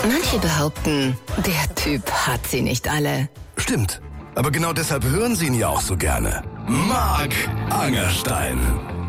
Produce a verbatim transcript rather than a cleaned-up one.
Manche behaupten, der Typ hat sie nicht alle. Stimmt. Aber genau deshalb hören Sie ihn ja auch so gerne. Marc Angerstein.